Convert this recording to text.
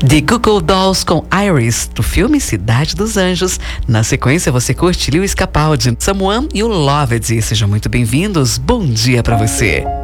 The Goo Goo Dolls com Iris, do filme Cidade dos Anjos. Na sequência, você curte Lewis Capaldi, Someone You Loved. Sejam muito bem-vindos. Bom dia pra você.